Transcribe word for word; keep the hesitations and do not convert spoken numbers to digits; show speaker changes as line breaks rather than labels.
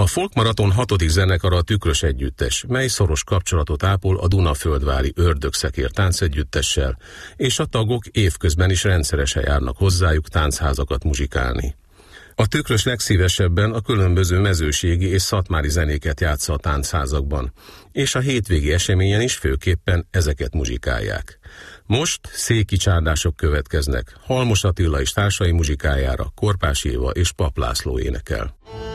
A Folkmaraton hatodik zenekara a Tükrös Együttes, mely szoros kapcsolatot ápol a Dunaföldvári Ördögszekér táncegyüttessel, és a tagok évközben is rendszeresen járnak hozzájuk táncházakat muzsikálni. A Tükrös legszívesebben a különböző mezőségi és szatmári zenéket játsza a táncházakban, és a hétvégi eseményen is főképpen ezeket muzsikálják. Most széki csárdások következnek, Halmos Attila és társai muzsikájára Korpás Éva és Pap László énekel.